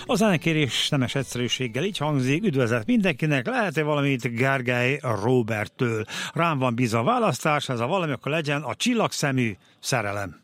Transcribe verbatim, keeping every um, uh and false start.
A zenekérés nemes egyszerűséggel így hangzik: üdvözlet mindenkinek, lehet-e valamit Gergely Roberttől? Rám van bízva a választás, ez a valami, akkor legyen a csillagszemű szerelem.